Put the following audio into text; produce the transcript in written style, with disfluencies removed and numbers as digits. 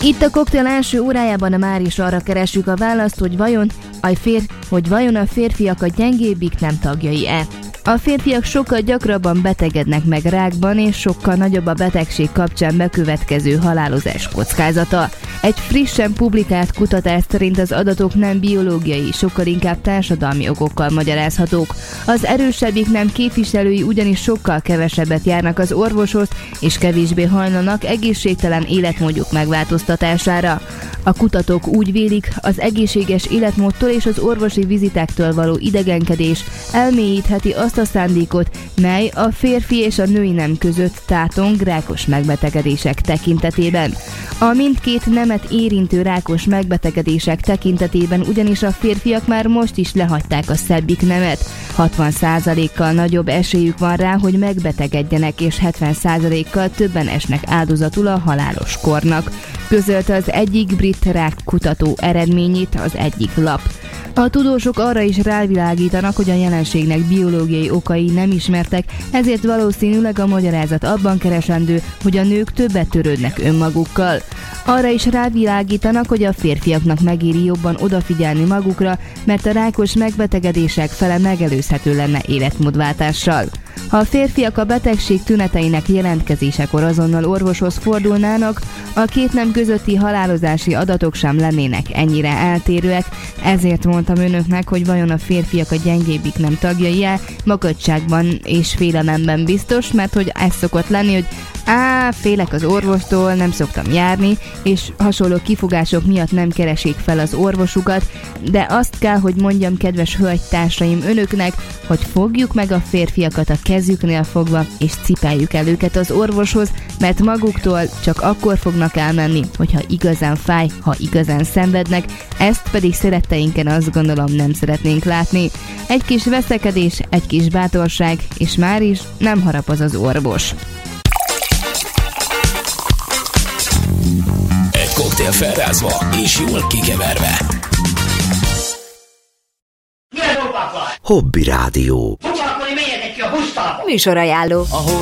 Itt a koktél első órájában már is arra keressük a választ, hogy vajon a férfiak a gyengébbik nem tagjai-e. A férfiak sokkal gyakrabban betegednek meg rákban, és sokkal nagyobb a betegség kapcsán bekövetkező halálozás kockázata. Egy frissen publikált kutatás szerint az adatok nem biológiai, sokkal inkább társadalmi okokkal magyarázhatók. Az erősebbik nem képviselői ugyanis sokkal kevesebbet járnak az orvoshoz, és kevésbé hajlanak egészségtelen életmódjuk megváltoztatására. A kutatók úgy vélik, az egészséges életmódtól és az orvosi vizitáktól való idegenkedés elmélyítheti azt a szándékot, mely a férfi és a női nem között tátong rákos megbetegedések tekintetében. A mindkét nemet érintő rákos megbetegedések tekintetében ugyanis a férfiak már most is lehagyták a szebbik nemet. 60%-kal nagyobb esélyük van rá, hogy megbetegedjenek, és 70%-kal többen esnek áldozatul a halálos kornak. Közölte az egyik brit rákkutató eredményét az egyik lap. A tudósok arra is rávilágítanak, hogy a jelenségnek biológiai okai nem ismertek, ezért valószínűleg a magyarázat abban keresendő, hogy a nők többet törődnek önmagukkal. Arra is rávilágítanak, hogy a férfiaknak megéri jobban odafigyelni magukra, mert a rákos megbetegedések fele megelőzhető lenne életmódváltással. Ha a férfiak a betegség tüneteinek jelentkezésekor azonnal orvoshoz fordulnának, a két nem közötti halálozási adatok sem lennének ennyire eltérőek, ezért mondtam önöknek, hogy vajon a férfiak a gyengébbik nem tagjai-e, makacságban és félelemben biztos, mert hogy ez szokott lenni, hogy félek az orvostól, nem szoktam járni, és hasonló kifogások miatt nem keresik fel az orvosukat, de azt kell, hogy mondjam, kedves hölgytársaim, önöknek, hogy fogjuk meg a férfiakat a kezüknél fogva, és cipeljük el őket az orvoshoz, mert maguktól csak akkor fognak elmenni, hogyha igazán fáj, ha igazán szenvednek, ezt pedig szeretteinken azt gondolom nem szeretnénk látni. Egy kis veszekedés, egy kis bátorság, és már is nem harap az orvos. Egy koktél felrázva és jól kikeverve. Hobby Rádió. Műsorajánló.